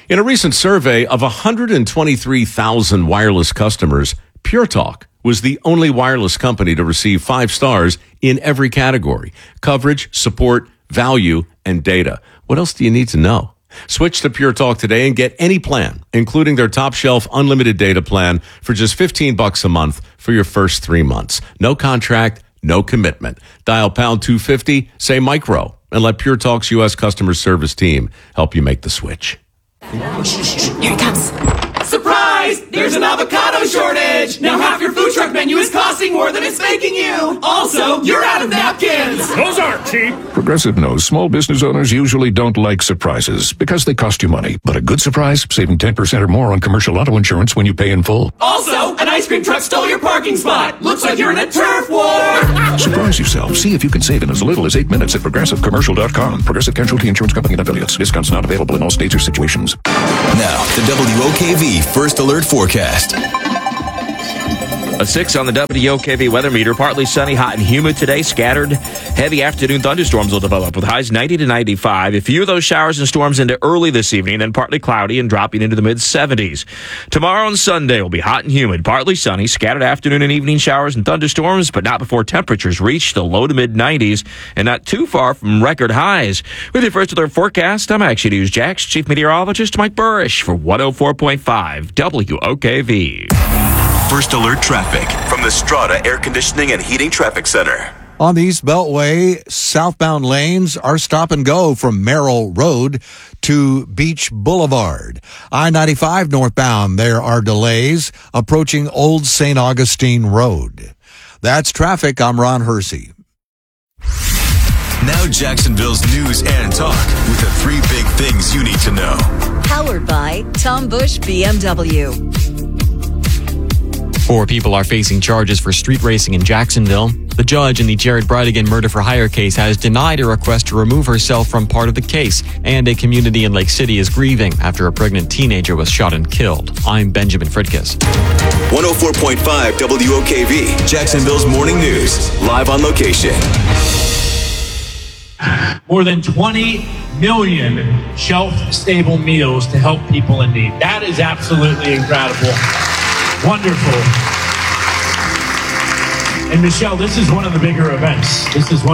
In a recent survey of 123,000 wireless customers, Pure Talk was the only wireless company to receive 5 stars in every category: coverage, support, value, and data. What else do you need to know? Switch to Pure Talk today and get any plan, including their top shelf unlimited data plan for just $15 a month for your first 3 months. No contract, no commitment. Dial pound 250, say micro, and let Pure Talk's U.S. customer service team help you make the switch. Here it comes. Surprise! There's an avocado shortage! Now half your food truck menu is costing more than it's making you! Also, you're out of napkins! Those aren't cheap! Progressive knows small business owners usually don't like surprises because they cost you money. But a good surprise, saving 10% or more on commercial auto insurance when you pay in full. Also, an ice cream truck stole your parking spot! Looks like you're in a turf war! Surprise yourself. See if you can save in as little as 8 minutes at ProgressiveCommercial.com. Progressive Casualty Insurance Company and affiliates. Discounts not available in all states or situations. Now, the WOKV First Alert Forecast. A 6 on the WOKV weather meter. Partly sunny, hot and humid today. Scattered heavy afternoon thunderstorms will develop with highs 90 to 95. A few of those showers and storms into early this evening, then partly cloudy and dropping into the mid-70s. Tomorrow and Sunday will be hot and humid, partly sunny, scattered afternoon and evening showers and thunderstorms, but not before temperatures reach the low to mid-90s and not too far from record highs. With your First Alert Forecast, I'm Action News Jax Chief Meteorologist Mike Burrish for 104.5 WOKV. First Alert Traffic from the Strata Air Conditioning and Heating Traffic Center. On the East Beltway, southbound lanes are stop and go from Merrill Road to Beach Boulevard. I-95 northbound, there are delays approaching Old St. Augustine Road. That's traffic. I'm Ron Hersey. Now Jacksonville's news and talk with the 3 big things you need to know. Powered by Tom Bush BMW. 4 people are facing charges for street racing in Jacksonville. The judge in the Jared Bridegan murder-for-hire case has denied a request to remove herself from part of the case, and a community in Lake City is grieving after a pregnant teenager was shot and killed. I'm Benjamin Fritkiss. 104.5 WOKV, Jacksonville's morning news, live on location. More than 20 million shelf-stable meals to help people in need. That is absolutely incredible. Wonderful. And Michelle, this is one of the bigger events.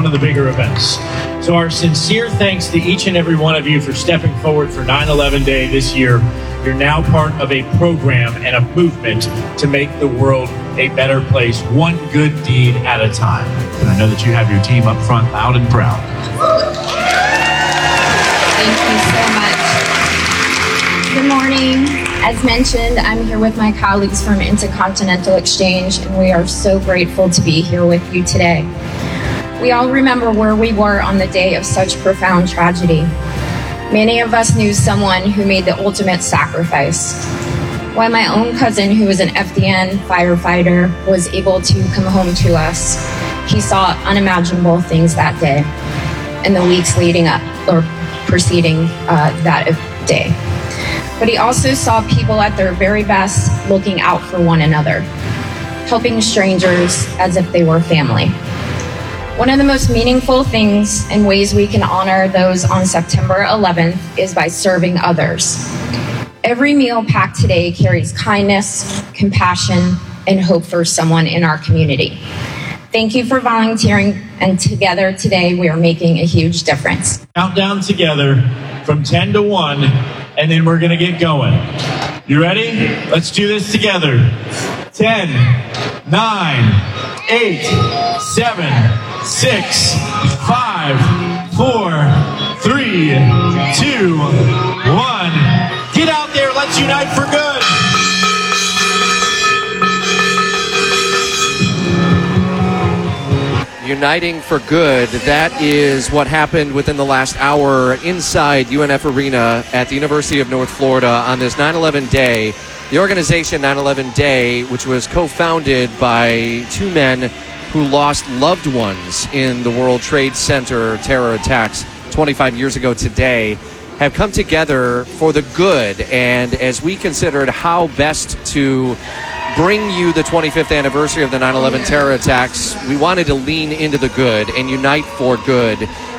So our sincere thanks to each and every one of you for stepping forward for 9/11 Day this year. You're now part of a program and a movement to make the world a better place, one good deed at a time. And I know that you have your team up front, loud and proud. Thank you so much. Good morning. As mentioned, I'm here with my colleagues from Intercontinental Exchange, and we are so grateful to be here with you today. We all remember where we were on the day of such profound tragedy. Many of us knew someone who made the ultimate sacrifice. While my own cousin, who was an FDN firefighter, was able to come home to us, he saw unimaginable things that day and the weeks leading up or preceding that day. But he also saw people at their very best looking out for one another, helping strangers as if they were family. One of the most meaningful things and ways we can honor those on September 11th is by serving others. Every meal packed today carries kindness, compassion, and hope for someone in our community. Thank you for volunteering, and together today we are making a huge difference. Countdown together from 10 to 1, and then we're going to get going. You ready? Let's do this together. 10, 9, 8, 7, 6, 5, 4, 3, 2, 1. Get out there. Let's unite for good. Uniting for good. That is what happened within the last hour inside UNF Arena at the University of North Florida on this 9/11 Day. The organization 9/11 Day, which was co-founded by 2 men who lost loved ones in the World Trade Center terror attacks 25 years ago today, have come together for the good. And as we considered how best to bring you the 25th anniversary of the 9/11 terror attacks, we wanted to lean into the good and unite for good.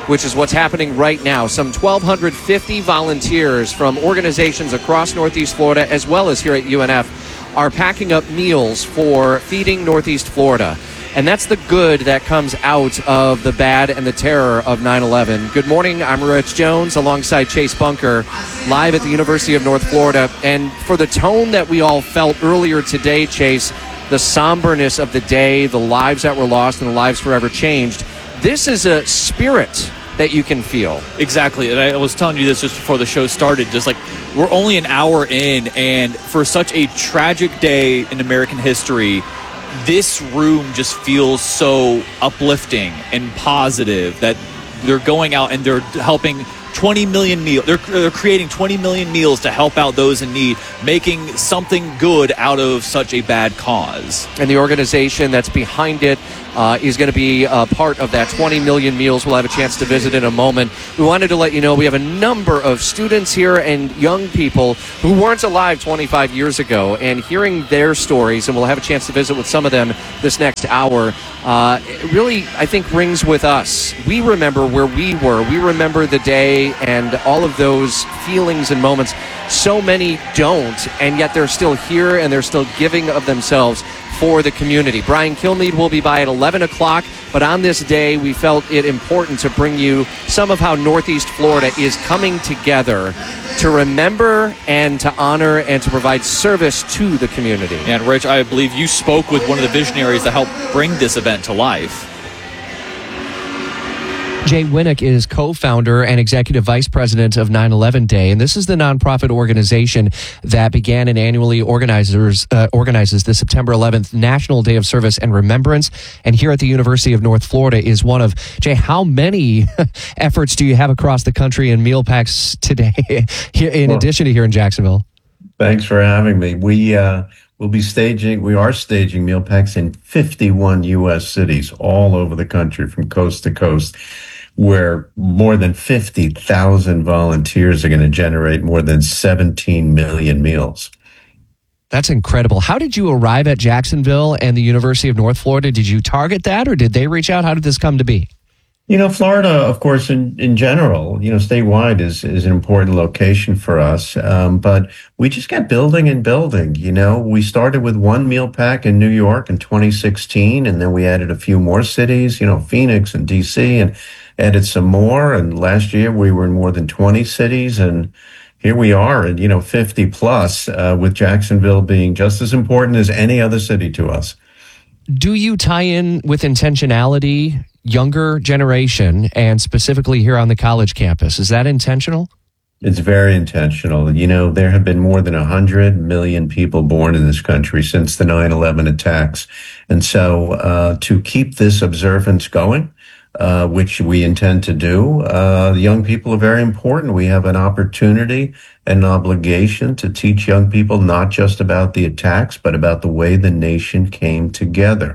which is what's happening right now. Some 1,250 volunteers from organizations across Northeast Florida, as well as here at UNF, are packing up meals for Feeding Northeast Florida. And that's the good that comes out of the bad and the terror of 9/11. Good morning, I'm Rich Jones alongside Chase Bunker, live at the University of North Florida. And for the tone that we all felt earlier today, Chase, the somberness of the day, the lives that were lost and the lives forever changed, this is a spirit that you can feel. Exactly. And I was telling you this just before the show started, just like we're only an hour in, and for such a tragic day in American history, this room just feels so uplifting and positive that they're going out and they're helping 20 million meals. They're creating 20 million meals to help out those in need, making something good out of such a bad cause. And the organization that's behind it is going to be a part of that 20 million meals. We'll have a chance to visit in a moment. We wanted to let you know we have a number of students here and young people who weren't alive 25 years ago, and hearing their stories, and we'll have a chance to visit with some of them this next hour, it really, I think, rings with us. We remember where we were. We remember the day and all of those feelings and moments. So many don't, and yet they're still here and they're still giving of themselves for the community. Brian Kilmeade will be by at 11 o'clock, but on this day, we felt it important to bring you some of how Northeast Florida is coming together to remember and to honor and to provide service to the community. And Rich, I believe you spoke with one of the visionaries that helped bring this event to life. Jay Winnick is co-founder and executive vice president of 9/11 Day, and this is the nonprofit organization that began and annually organizes the September 11th National Day of Service and Remembrance. And here at the University of North Florida is one of, Jay, how many efforts do you have across the country in meal packs today, in addition to here in Jacksonville? Thanks for having me. We are staging meal packs in 51 U.S. cities all over the country from coast to coast, where more than 50,000 volunteers are going to generate more than 17 million meals. That's incredible. How did you arrive at Jacksonville and the University of North Florida? Did you target that, or did they reach out? How did this come to be? Florida, of course, in general, statewide is an important location for us. But we just kept building and building. We started with one meal pack in New York in 2016, and then we added a few more cities, Phoenix and DC, and added some more. And last year we were in more than 20 cities, and here we are at, 50 plus, with Jacksonville being just as important as any other city to us. Do you tie in with intentionality, younger generation, and specifically here on the college campus? Is that intentional? It's very intentional. There have been more than 100 million people born in this country since the 9/11 attacks. And so to keep this observance going, which we intend to do, young people are very important. We have an opportunity and an obligation to teach young people not just about the attacks, but about the way the nation came together.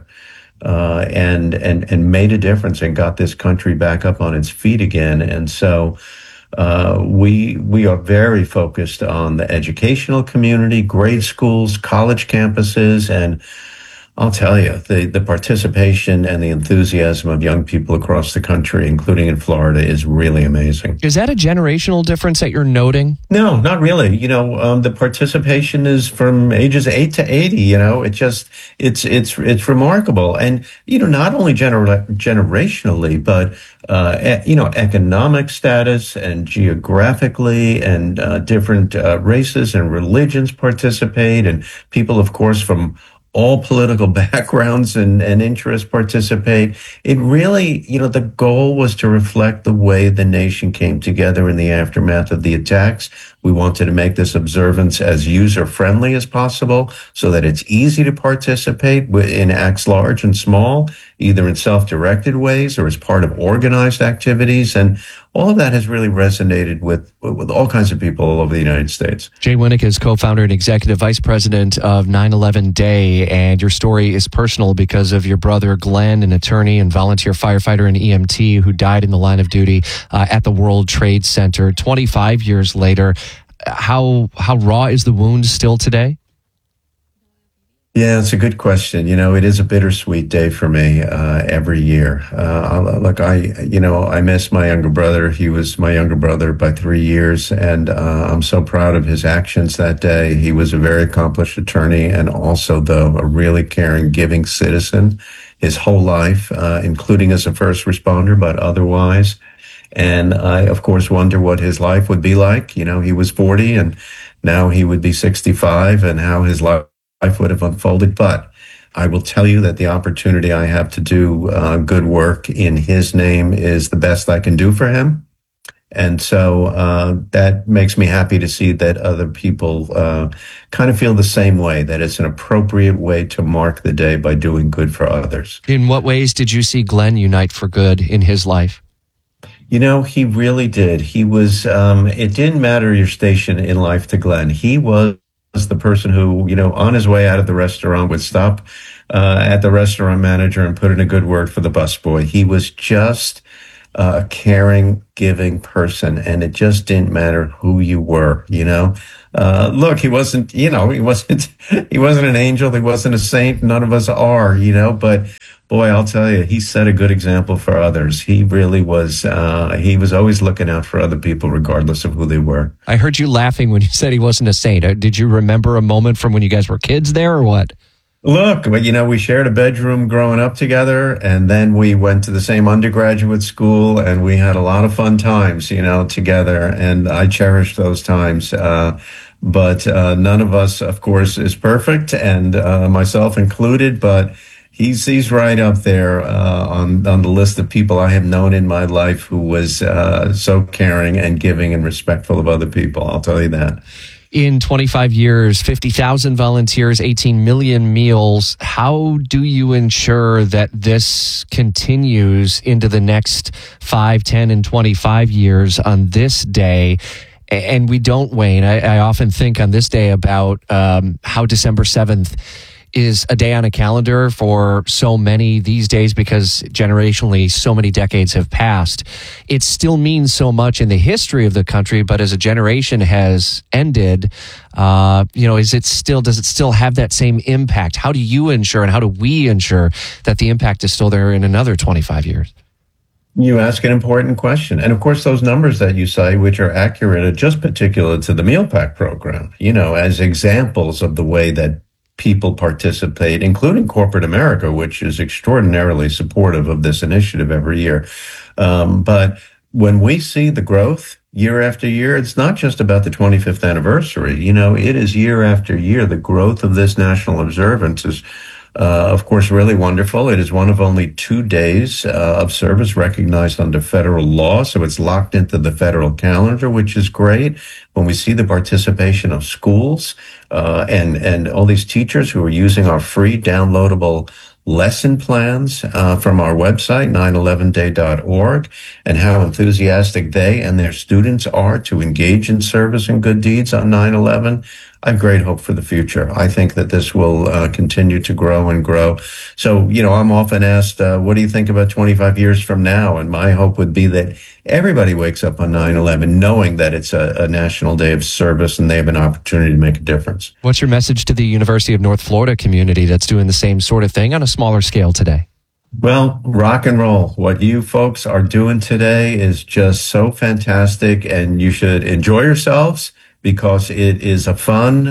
And made a difference and got this country back up on its feet again. And so we are very focused on the educational community, grade schools, college campuses, and I'll tell you, the participation and the enthusiasm of young people across the country, including in Florida, is really amazing. Is that a generational difference that you're noting? No, not really. The participation is from ages 8 to 80. It's remarkable. And, not only generationally, but, economic status and geographically, and different races and religions participate, and people, of course, from all political backgrounds and interests participate. It really, the goal was to reflect the way the nation came together in the aftermath of the attacks. We wanted to make this observance as user-friendly as possible so that it's easy to participate in acts large and small, either in self-directed ways or as part of organized activities. And all of that has really resonated with all kinds of people all over the United States. Jay Winnick is co-founder and executive vice president of 9/11 Day, and your story is personal because of your brother Glenn, an attorney and volunteer firefighter and EMT who died in the line of duty at the World Trade Center 25 years later. How raw is the wound still today? Yeah, it's a good question. It is a bittersweet day for me every year. Look, I miss my younger brother. He was my younger brother by 3 years, and I'm so proud of his actions that day. He was a very accomplished attorney and also, though, a really caring, giving citizen his whole life, including as a first responder, but otherwise. And I, of course, wonder what his life would be like. He was 40 and now he would be 65, and how his life would have unfolded. But I will tell you that the opportunity I have to do good work in his name is the best I can do for him. And so that makes me happy to see that other people kind of feel the same way, that it's an appropriate way to mark the day by doing good for others. In what ways did you see Glenn unite for good in his life? He really did. He was, it didn't matter your station in life to Glenn. He was the person who, on his way out of the restaurant would stop at the restaurant manager and put in a good word for the busboy. He was just a caring, giving person, and it just didn't matter who you were, Look, he wasn't an angel. He wasn't a saint. None of us are, but boy, I'll tell you, he set a good example for others. He really was, he was always looking out for other people, regardless of who they were. I heard you laughing when you said he wasn't a saint. Did you remember a moment from when you guys were kids there, or what? Look, we shared a bedroom growing up together, and then we went to the same undergraduate school, and we had a lot of fun times, together, and I cherish those times. But none of us, of course, is perfect, and myself included, but he's right up there on the list of people I have known in my life who was so caring and giving and respectful of other people. I'll tell you that. In 25 years, 50,000 volunteers, 18 million meals. How do you ensure that this continues into the next 5, 10, and 25 years on this day? And we don't wane. I often think on this day about how December 7th is a day on a calendar for so many these days, because generationally so many decades have passed. It still means so much in the history of the country, but as a generation has ended, does it still have that same impact? How do you ensure, and how do we ensure that the impact is still there in another 25 years? You ask an important question. And of course, those numbers that you cite, which are accurate, are just particular to the Meal Pack program, as examples of the way that people participate, including corporate America, which is extraordinarily supportive of this initiative every year. But when we see the growth year after year, it's not just about the 25th anniversary. It is year after year. The growth of this national observance is, of course, really wonderful. It is one of only 2 days of service recognized under federal law, so it's locked into the federal calendar, which is great. When we see the participation of schools and all these teachers who are using our free downloadable lesson plans from our website, 911day.org, and how enthusiastic they and their students are to engage in service and good deeds on 9/11, I have great hope for the future. I think that this will continue to grow and grow. So, I'm often asked, what do you think about 25 years from now? And my hope would be that everybody wakes up on 9/11 knowing that it's a national day of service and they have an opportunity to make a difference. What's your message to the University of North Florida community that's doing the same sort of thing on a smaller scale today? Well, rock and roll. What you folks are doing today is just so fantastic, and you should enjoy yourselves, because it is a fun,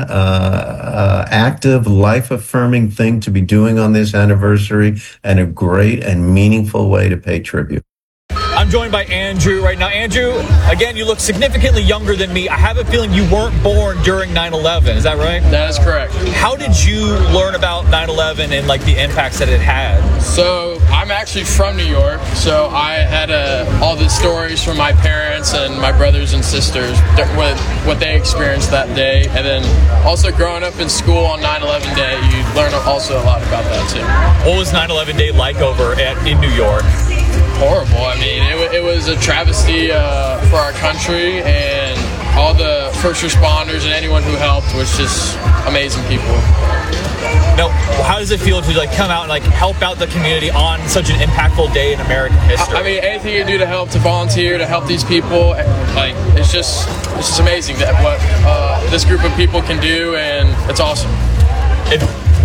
active, life-affirming thing to be doing on this anniversary, and a great and meaningful way to pay tribute. I'm joined by Andrew right now. Andrew, again, you look significantly younger than me. I have a feeling you weren't born during 9/11. Is that right? That is correct. How did you learn about 9/11 and the impacts that it had? So I'm actually from New York, so I had all the stories from my parents and my brothers and sisters, what they experienced that day. And then also growing up in school on 9/11 day, you learn also a lot about that too. What was 9/11 day like in New York? Horrible. I mean, it was a travesty for our country, and all the first responders and anyone who helped was just amazing people. Now, how does it feel to come out and help out the community on such an impactful day in American history? I mean, anything you do to volunteer to help these people, it's just amazing that what this group of people can do, and it's awesome.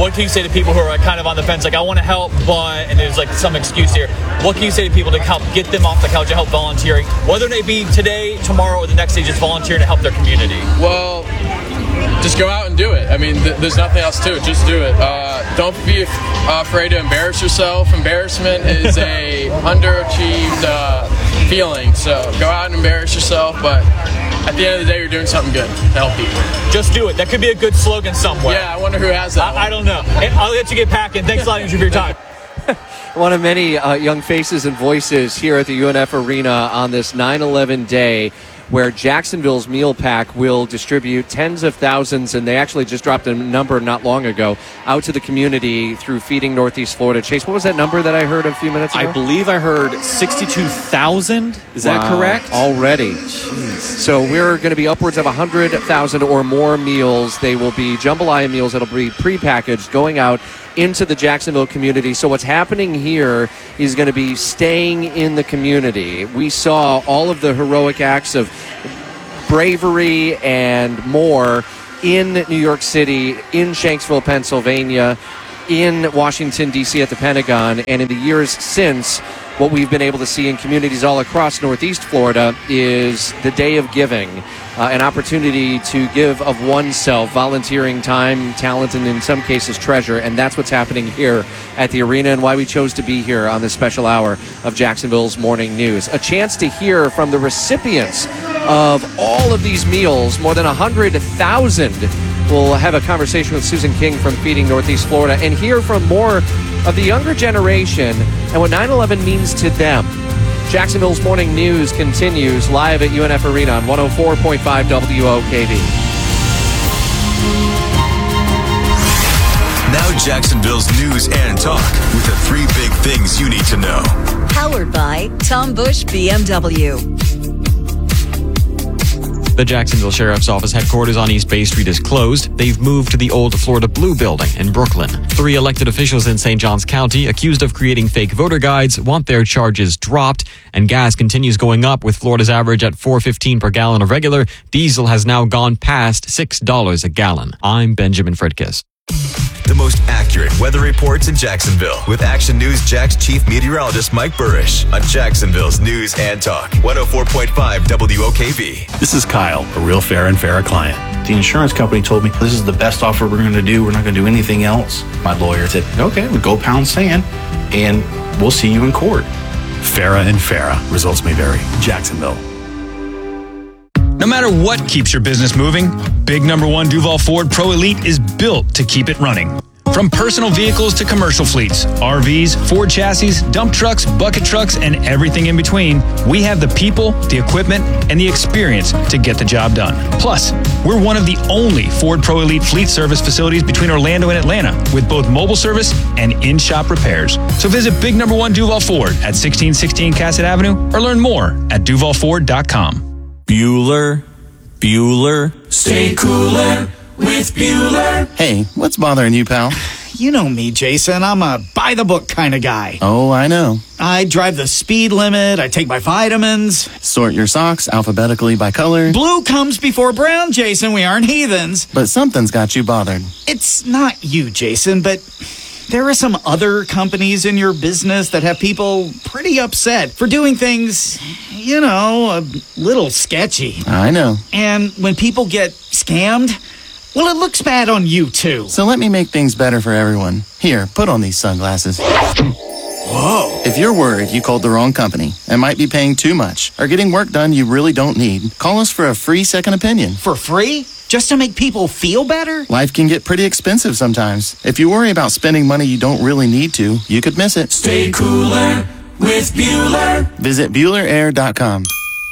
what can you say to people who are kind of on the fence, like, I want to help, but, and there's like some excuse here. What can you say to people to help get them off the couch and help volunteering, whether it be today, tomorrow, or the next day, just volunteering to help their community? Well, just go out and do it. I mean, there's nothing else to it. Just do it. Don't be afraid to embarrass yourself. Embarrassment is a underachieved feeling. So go out and embarrass yourself, but at the end of the day, you're doing something good to help people. Just do it. That could be a good slogan somewhere. Yeah, I wonder who has that. I don't know. I'll let you get packing. Thanks a lot for your time. One of many young faces and voices here at the UNF Arena on this 9/11 day, where Jacksonville's Meal Pack will distribute tens of thousands, and they actually just dropped a number not long ago, out to the community through Feeding Northeast Florida. Chase, what was that number that I heard a few minutes ago? I believe I heard 62,000. Is that correct? Already. Jeez. So we're going to be upwards of 100,000 or more meals. They will be jambalaya meals that'll be prepackaged, going out into the Jacksonville community. So what's happening here is going to be staying in the community. We saw all of the heroic acts of bravery and more in New York City, in Shanksville, Pennsylvania, in Washington, D.C. at the Pentagon, and in the years since, what we've been able to see in communities all across Northeast Florida is the Day of Giving, an opportunity to give of oneself, volunteering time, talent, and in some cases treasure. And that's what's happening here at the arena, and why we chose to be here on this special hour of Jacksonville's Morning News. A chance to hear from the recipients of all of these meals, more than 100,000. We'll have a conversation with Susan King from Feeding Northeast Florida and hear from more of the younger generation and what 9/11 means to them. Jacksonville's Morning News continues live at UNF Arena on 104.5 WOKV. Now Jacksonville's news and talk with the 3 big things you need to know. Powered by Tom Bush BMW. The Jacksonville Sheriff's Office headquarters on East Bay Street is closed. They've moved to the old Florida Blue Building in Brooklyn. 3 elected officials in St. Johns County accused of creating fake voter guides want their charges dropped. And gas continues going up, with Florida's average at $4.15 per gallon of regular. Diesel has now gone past $6 a gallon. I'm Benjamin Fridkiss. The most accurate weather reports in Jacksonville with Action News Jack's chief meteorologist Mike Burrish on Jacksonville's News and Talk 104.5 WOKV. This is Kyle, a real fair and Farrah client. The insurance company told me this is the best offer we're going to do. We're not going to do anything else. My lawyer said, okay, we'll go pound sand and we'll see you in court. Farrah and Farrah. Results may vary. Jacksonville. No matter what keeps your business moving, Big Number 1 Duval Ford Pro Elite is built to keep it running. From personal vehicles to commercial fleets, RVs, Ford chassis, dump trucks, bucket trucks, and everything in between, we have the people, the equipment, and the experience to get the job done. Plus, we're one of the only Ford Pro Elite fleet service facilities between Orlando and Atlanta, with both mobile service and in-shop repairs. So visit Big Number 1 Duval Ford at 1616 Cassett Avenue or learn more at DuvalFord.com. Bueller. Stay cooler with Bueller. Hey, what's bothering you, pal? You know me, Jason. I'm a by-the-book kind of guy. Oh, I know. I drive the speed limit. I take my vitamins. Sort your socks alphabetically by color. Blue comes before brown, Jason. We aren't heathens. But something's got you bothered. It's not you, Jason, but there are some other companies in your business that have people pretty upset for doing things, you know, a little sketchy. I know. And when people get scammed, well, it looks bad on you, too. So let me make things better for everyone. Here, put on these sunglasses. Whoa. If you're worried you called the wrong company and might be paying too much or getting work done you really don't need, call us for a free second opinion. For free? Just to make people feel better? Life can get pretty expensive sometimes. If you worry about spending money you don't really need to, you could miss it. Stay cooler with Bueller. Visit BuellerAir.com.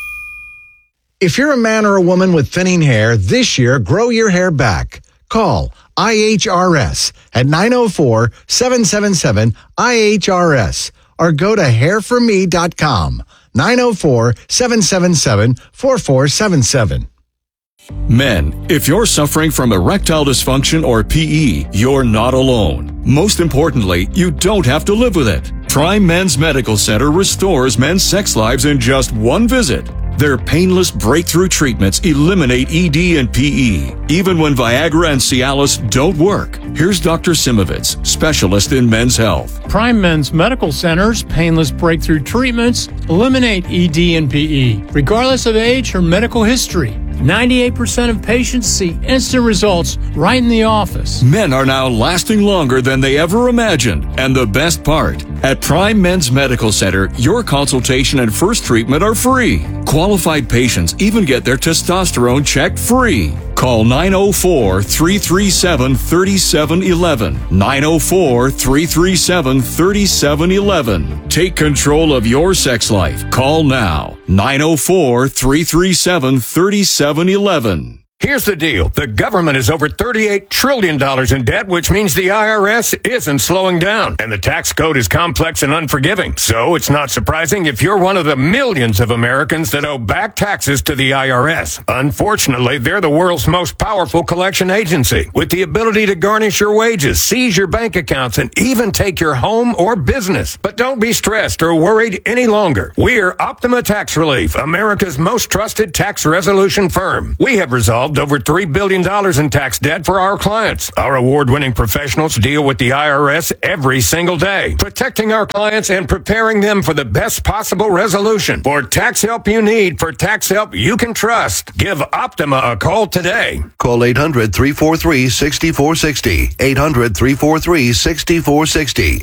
If you're a man or a woman with thinning hair, this year, grow your hair back. Call IHRS at 904-777-IHRS or go to hairforme.com, 904-777-4477. Men, if you're suffering from erectile dysfunction or PE, you're not alone. Most importantly, you don't have to live with it. Try Men's Medical Center restores men's sex lives in just one visit. Their painless breakthrough treatments eliminate ED and PE, even when Viagra and Cialis don't work. Here's Dr. Simovitz, specialist in men's health. Prime Men's Medical Center's painless breakthrough treatments eliminate ED and PE, regardless of age or medical history. 98% of patients see instant results right in the office. Men are now lasting longer than they ever imagined. And the best part, at Prime Men's Medical Center, your consultation and first treatment are free. Qualified patients even get their testosterone checked free. Call 904-337-3711. 904-337-3711. Take control of your sex life. Call now. 904-337-3711. Here's the deal. The government is over $38 trillion in debt, which means the IRS isn't slowing down. And the tax code is complex and unforgiving. So it's not surprising if you're one of the millions of Americans that owe back taxes to the IRS. Unfortunately, they're the world's most powerful option agency, with the ability to garnish your wages, seize your bank accounts, and even take your home or business. But don't be stressed or worried any longer. We're Optima Tax Relief, America's most trusted tax resolution firm. We have resolved over $3 billion in tax debt for our clients. Our award-winning professionals deal with the IRS every single day, protecting our clients and preparing them for the best possible resolution. For tax help you need, for tax help you can trust, give Optima a call today. Call 800-343-6460. 800-343-6460.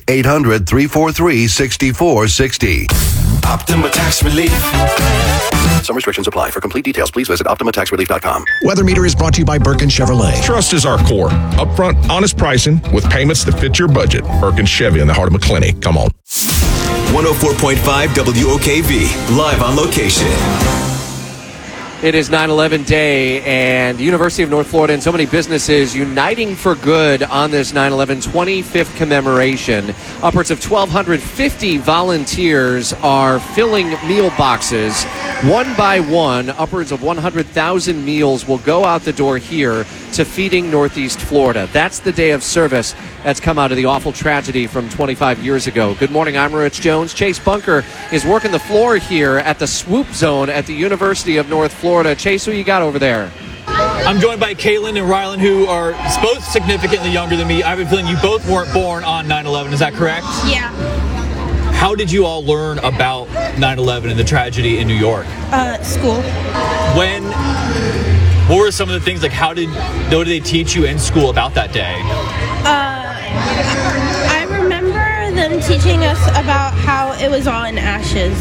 800-343-6460. Optima Tax Relief. Some restrictions apply. For complete details, please visit OptimaTaxRelief.com. Weather Meter is brought to you by Birkin Chevrolet. Trust is our core. Upfront, honest pricing with payments that fit your budget. Birkin Chevy in the heart of McClinney. Come on. 104.5 WOKV, live on location. It is 9/11 day, and the University of North Florida and so many businesses uniting for good on this 9/11 25th commemoration. Upwards of 1,250 volunteers are filling meal boxes one by one. Upwards of 100,000 meals will go out the door here to Feeding Northeast Florida. That's the day of service that's come out of the awful tragedy from 25 years ago. Good morning, I'm Rich Jones. Chase Bunker is working the floor here at the swoop zone at the University of North Florida. Chase, who you got over there? I'm joined by Caitlin and Rylan, who are both significantly younger than me. I have a feeling you both weren't born on 9/11. Is that correct? Yeah. How did you all learn about 9/11 and the tragedy in New York? School. What were some of the things, like what did they teach you in school about that day? I remember them teaching us about how it was all in ashes.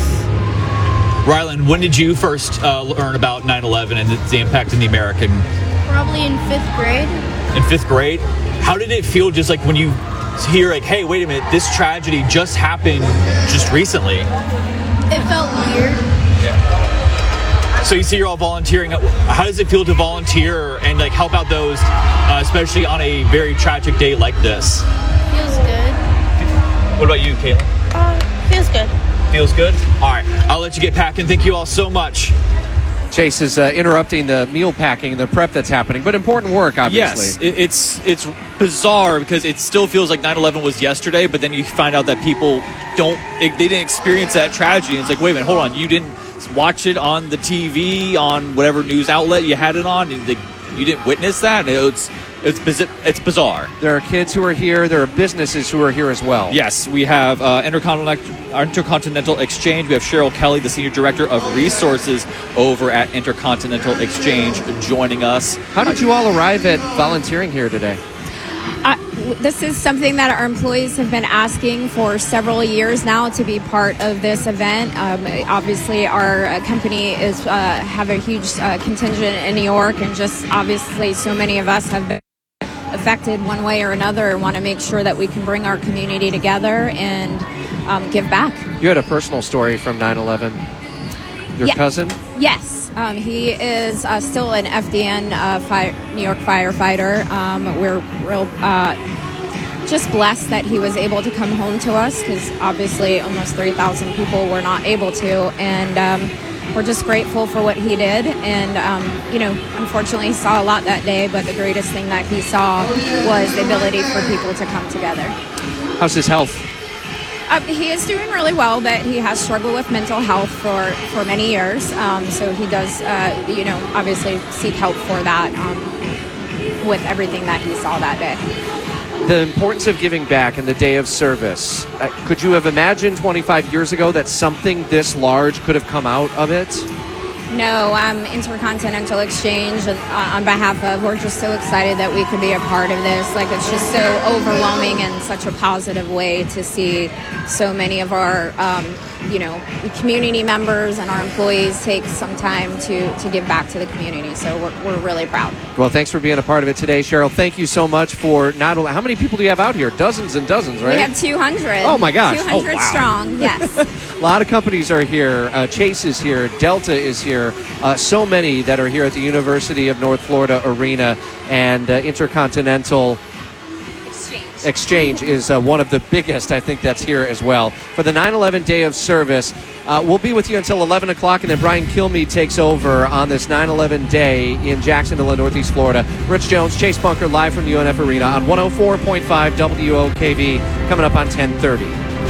Rylan, when did you first learn about 9/11 and the impact in the American? Probably in 5th grade. In 5th grade? How did it feel just like when you hear like, hey, wait a minute, this tragedy just happened just recently? It felt weird. Yeah. So you see you're all volunteering. How does it feel to volunteer and like help out those, especially on a very tragic day like this? Feels good. What about you, Caitlin? Feels good. Feels good? All right, I'll let you get packing. Thank you all so much. Chase is interrupting the meal packing and the prep that's happening, but important work, obviously. Yes, it's bizarre because it still feels like 9/11 was yesterday, but then you find out that people they didn't experience that tragedy. And it's like, wait a minute, hold on, you didn't watch it on the TV, on whatever news outlet you had it on, and you didn't witness that? It's bizarre. There are kids who are here. There are businesses who are here as well. Yes, we have Intercontinental Exchange. We have Cheryl Kelly, the Senior Director of Resources over at Intercontinental Exchange, joining us. How did you all arrive at volunteering here today? This is something that our employees have been asking for several years now, to be part of this event. Obviously, our company is have a huge contingent in New York, and just obviously so many of us have been affected one way or another, and want to make sure that we can bring our community together and give back. You had a personal story from 9/11. Your cousin? Yes. He is still an FDN New York firefighter. We're real just blessed that he was able to come home to us, because obviously almost 3,000 people were not able to. And we're just grateful for what he did. And, unfortunately he saw a lot that day, but the greatest thing that he saw was the ability for people to come together. How's his health? He is doing really well, but he has struggled with mental health for many years. So he does, obviously seek help for that with everything that he saw that day. The importance of giving back in the day of service. Could you have imagined 25 years ago that something this large could have come out of it? No, Intercontinental Exchange, on behalf of, we're just so excited that we could be a part of this. Like, it's just so overwhelming in such a positive way to see so many of our, community members and our employees take some time to give back to the community. So we're really proud. Well, thanks for being a part of it today, Cheryl. Thank you so much for not only, how many people do you have out here? Dozens and dozens, right? We have 200. Oh, my gosh. 200 strong, yes. A lot of companies are here. Chase is here. Delta is here. So many that are here at the University of North Florida Arena, and Intercontinental Exchange is one of the biggest, I think, that's here as well. For the 9/11 Day of Service, we'll be with you until 11 o'clock, and then Brian Kilmeade takes over on this 9/11 Day in Jacksonville and Northeast Florida. Rich Jones, Chase Bunker, live from the UNF Arena on 104.5 WOKV, coming up on 10:30.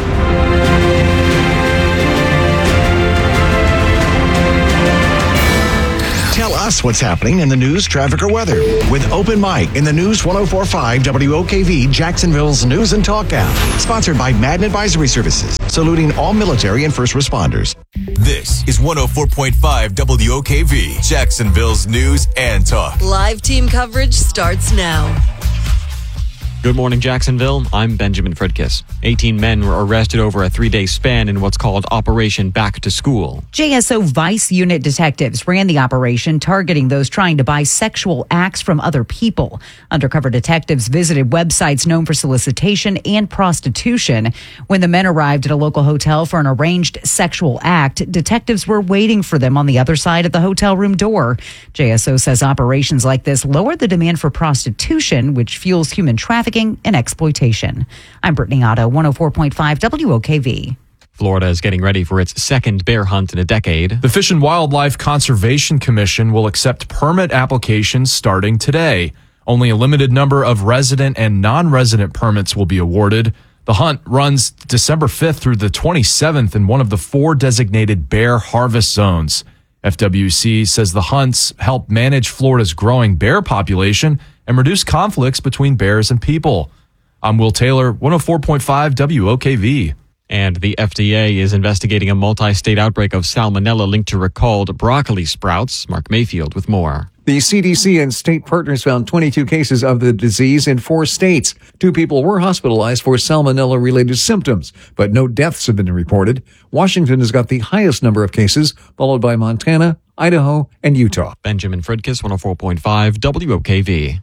Tell us what's happening in the news, traffic, or weather with Open Mic in the News 104.5 WOKV, Jacksonville's News and Talk app. Sponsored by Madden Advisory Services, saluting all military and first responders. This is 104.5 WOKV, Jacksonville's News and Talk. Live team coverage starts now. Good morning, Jacksonville. I'm Benjamin Fridkiss. 18 men were arrested over a 3-day span in what's called Operation Back to School. JSO Vice Unit detectives ran the operation targeting those trying to buy sexual acts from other people. Undercover detectives visited websites known for solicitation and prostitution. When the men arrived at a local hotel for an arranged sexual act, detectives were waiting for them on the other side of the hotel room door. JSO says operations like this lower the demand for prostitution, which fuels human trafficking and exploitation. I'm Brittany Otto, 104.5 WOKV. Florida is getting ready for its second bear hunt in a decade. The Fish and Wildlife Conservation Commission will accept permit applications starting today. Only a limited number of resident and non-resident permits will be awarded. The hunt runs December 5th through the 27th in one of the 4 designated bear harvest zones. FWC says the hunts help manage Florida's growing bear population and reduce conflicts between bears and people. I'm Will Taylor, 104.5 WOKV. And the FDA is investigating a multi-state outbreak of salmonella linked to recalled broccoli sprouts. Mark Mayfield with more. The CDC and state partners found 22 cases of the disease in 4 states. 2 people were hospitalized for salmonella-related symptoms, but no deaths have been reported. Washington has got the highest number of cases, followed by Montana, Idaho, and Utah. Benjamin Fridkiss, 104.5 WOKV.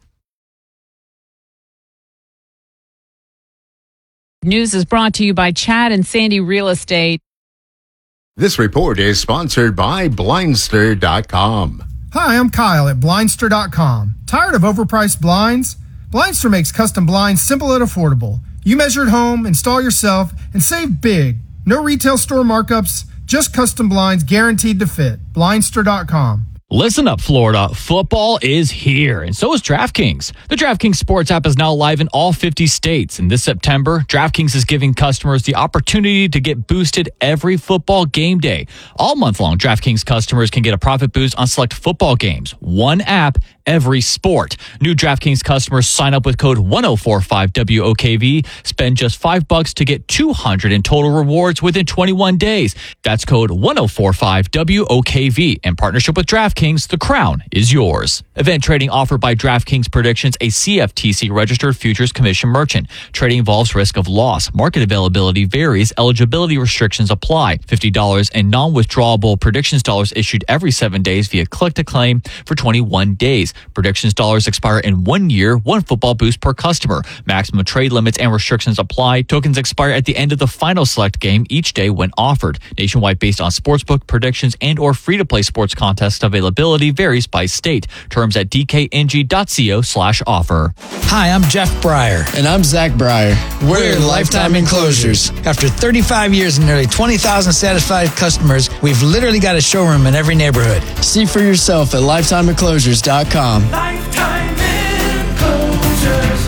News is brought to you by Chad and Sandy Real Estate. This report is sponsored by Blindster.com. Hi, I'm Kyle at Blindster.com. Tired of overpriced blinds? Blindster makes custom blinds simple and affordable. You measure at home, install yourself, and save big. No retail store markups, just custom blinds guaranteed to fit. Blindster.com. Listen up, Florida. Football is here, and so is DraftKings. The DraftKings Sports app is now live in all 50 states, and this September, DraftKings is giving customers the opportunity to get boosted every football game day. All month long, DraftKings customers can get a profit boost on select football games. One app, every sport. New DraftKings customers sign up with code 1045WOKV. Spend just $5 to get $200 in total rewards within 21 days. That's code 1045WOKV. In partnership with DraftKings, the crown is yours. Event trading offered by DraftKings Predictions, a CFTC registered futures commission merchant. Trading involves risk of loss. Market availability varies. Eligibility restrictions apply. $50 in non-withdrawable predictions dollars issued every 7 days via click to claim for 21 days. Predictions dollars expire in 1 year, 1 football boost per customer. Maximum trade limits and restrictions apply. Tokens expire at the end of the final select game each day when offered. Nationwide based on sportsbook predictions and or free-to-play sports contest availability varies by state. Terms at dkng.co/offer. Hi, I'm Jeff Breyer. And I'm Zach Breyer. We're Lifetime Enclosures. After 35 years and nearly 20,000 satisfied customers, we've literally got a showroom in every neighborhood. See for yourself at lifetimeenclosures.com. Lifetime Enclosures.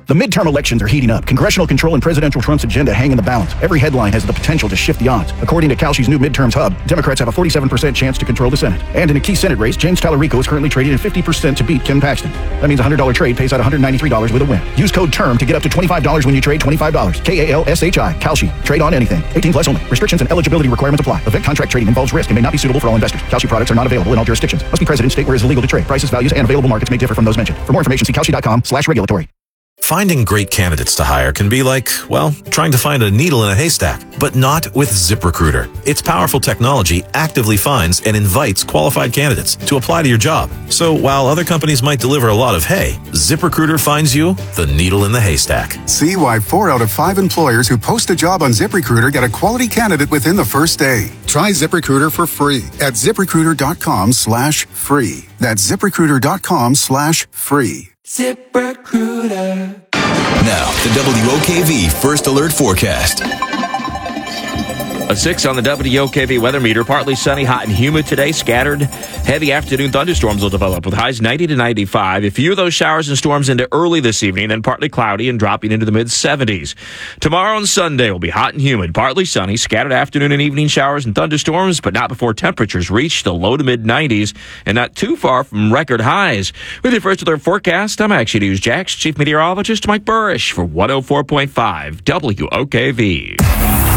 The midterm elections are heating up. Congressional control and Presidential Trump's agenda hang in the balance. Every headline has the potential to shift the odds. According to Kalshi's new midterms hub, Democrats have a 47% chance to control the Senate. And in a key Senate race, James Tallarico is currently trading at 50% to beat Ken Paxton. That means a $100 trade pays out $193 with a win. Use code TERM to get up to $25 when you trade $25. KALSHI. Kalshi. Trade on anything. 18 plus only. Restrictions and eligibility requirements apply. Event contract trading involves risk and may not be suitable for all investors. Kalshi products are not available in all jurisdictions. Must be present in state where it is illegal to trade. Prices, values, and available markets may differ from those mentioned. For more information, see kalshi.com/regulatory. Finding great candidates to hire can be like, well, trying to find a needle in a haystack, but not with ZipRecruiter. Its powerful technology actively finds and invites qualified candidates to apply to your job. So while other companies might deliver a lot of hay, ZipRecruiter finds you the needle in the haystack. See why 4 out of 5 employers who post a job on ZipRecruiter get a quality candidate within the first day. Try ZipRecruiter for free at ZipRecruiter.com/free. That's ZipRecruiter.com/free. ZipRecruiter. Now, the WOKV First Alert Forecast. A 6 on the WOKV weather meter. Partly sunny, hot and humid today. Scattered, heavy afternoon thunderstorms will develop with highs 90 to 95. A few of those showers and storms into early this evening, then partly cloudy and dropping into the mid-70s. Tomorrow and Sunday will be hot and humid. Partly sunny, scattered afternoon and evening showers and thunderstorms, but not before temperatures reach the low to mid-90s and not too far from record highs. With your First Alert Forecast, I'm Action News Jax Chief Meteorologist Mike Burrish for 104.5 WOKV.